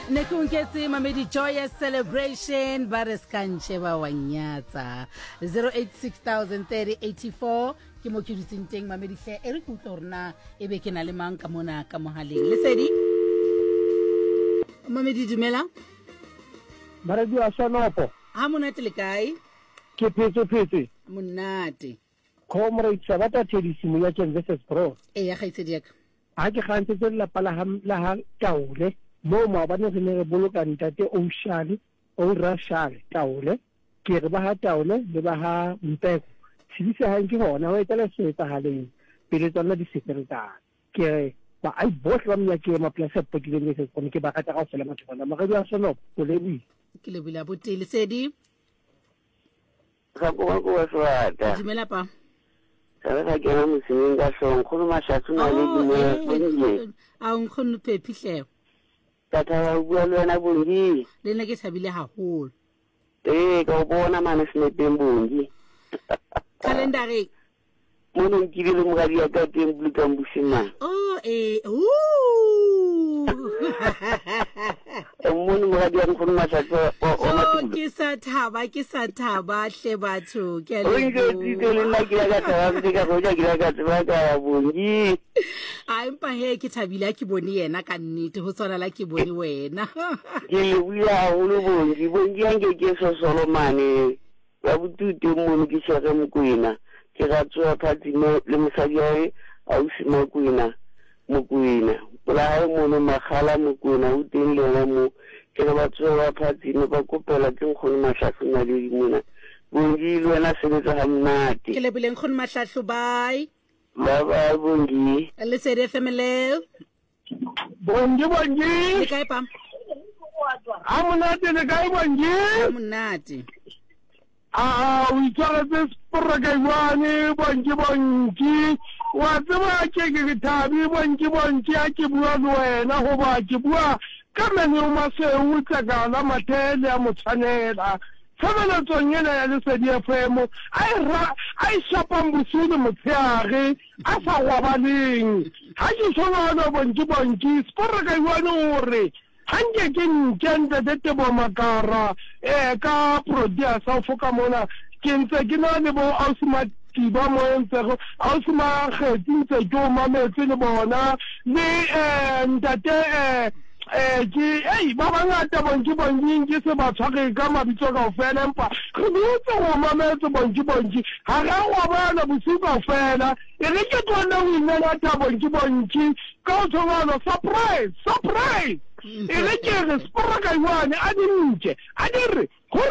ne ke unketse mamedi joyous celebration ba re skantšhe ba wanyatsa 08603084 ke mo ke dutseng teng mamedi hle e re ke utlwa rona e be ke na le mang ka mona ka mohaleng Lesedi mamedi dumela Maradio a Sonopo ha monate le kae ke phetse monate comrade Sabata Tedisimo ya Kenveses Pro ya gaitsedi yaka ha ke gantse tse la pala ha taule mo mo ba ne re boloka ntate Ocean o Rashal taule ke re ba ha taule le ba ha Mpeko tshedise ha nke hona o etela setsa haleng pele tsona di secretary ke ba ai bohle ba mnya ke ma place potile ne se ke ba ka ta fela motho bona Maradio a Sonopo o lebi ke le bula botele Lesedi ga go swata dumela pa ga ke na mosimeng ka hlong go mashatsu na le dinne a nkgonne phephihlego tata wa bua le wena Bongi le nna ke thabile haholo ka bona mane snapeng Bongi calendar mo neng ke le mogadi ya ka teng buluka mbusimang mo neng mogadi ya nkgono mashatsu ke sa thaba hle batho ke a le nna ke la ka tsaba ka go ja ke la ka tsaba ka Bongi empa he ke thabile ke bone yena ka nnete ho tswana la ke bone wena ke le bua holo Bongi ange ke Solomane ba butute mo ke shaka Mokwena ke ga tswa phati mo le mosadi wae a usima Mokwena bola ha mo no magala Mokwena o teng le mo ke ga ba tswa ba phati no ba kopela ke nkgono mahlahlo na le dimona Bongi le wena sebetsa ha nnate ke le bileng khone mahlahlo bye bye Bongi Lesedi family Bongi le kae pa amonate le kae Bongi monate o itshwaretse sporaka iwane Bongi wa tseba ke thabi Bongi a ke bua le wena goba ke bua ka mene o maseu tsakala mathele a motshwanela tshabeletsong ena ya Lesedi FM a shapang bosudi motsheare a sa gobaleng ha ke tshwana Bongi sporaka iwane hore hanke ke nkente tete bo makara ka producer sa foka mona ke ntse ke na le bo Ausma Tiba mo ntse Ausma khetsi ke o mametse le bona le ntate ke ba bangata Bongi ke se ba tshware ka mabitso ka ofela empa re botse go mametse Bongi ha ga wa bana bosiu ka ofela e re ke tsona o inela ta Bongi ka o tsona surprise e re ke re sporaka iwane a dinke a dire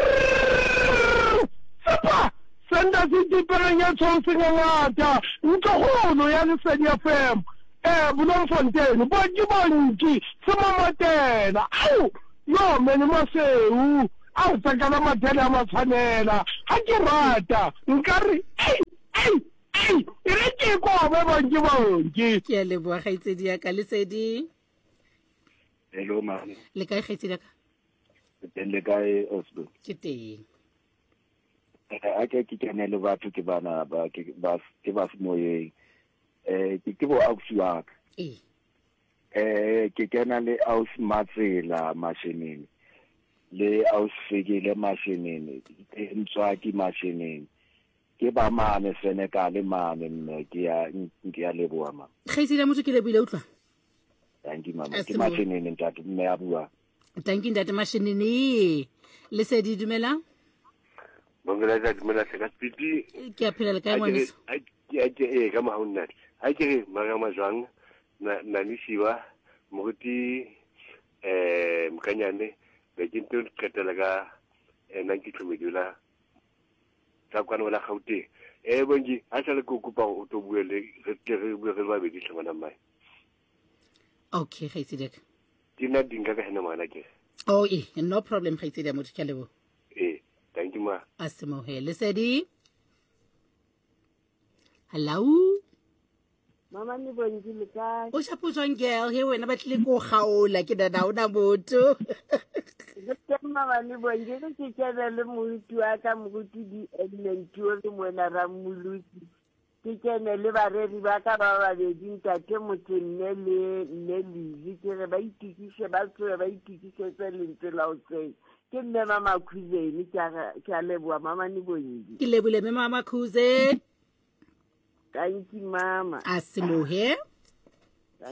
sepa senda sitipeleng ya tshoseng ngata ntogolo ya Lesedi FM Bloemfontein Bongi se mamatela au yo mene maseu a tsakala mathele a matshwanela ha ke rata nkare e re ke go be Bongi ke a leboa gaitsedi ya ka Lesedi hello mama le kae gaitsedi ya ka le kae Oslo ke teng a ke kene le batho ke bana ba ke ba semoyeng ke bo ausiwa ke kena le aus matsela masheneng le aus fegile masheneng ntswaki masheneng ke ba mane Senegal mane mme ke ya leboa mama gaitsedi ya motho ke le bile utlwa thank you mama ke masheneng ntate mme a bua thank you ntate masheneng Lesedi dumela Bongela tsa dumela se ka spiti ke a phela le kae ngwaneso ke ka maunna ha ke magama jwang na nisiwa moruti mokanyane be ke ntse qetela ka 90 km tsa kwana wala Gauteng Bongi a tla le go kopa o to buele re bua re ba bedi tlhwana mai okay gaitsedi ka dina dinga ka hena mana ke no problem gaitsedi motho ke lebo thank you ma asimohe Lesedi hello mama ni Bongi le kae o shaputswang girl he wena ba tlile go gaola ke dana ona motho ke mama ni Bongi ke tsela le moruti wa ka moruti di element yo le mona ra muluti ke kene le bareri ba ka ba babedi ntate Motenne le Lizi ke re ba itikise ba tsoe ba itikisetse lentswe la o tseng ke nne Mama Khuzeni ke a leboa Mama Nibongi ke lebole Mama Khuze thank you mama Asimohe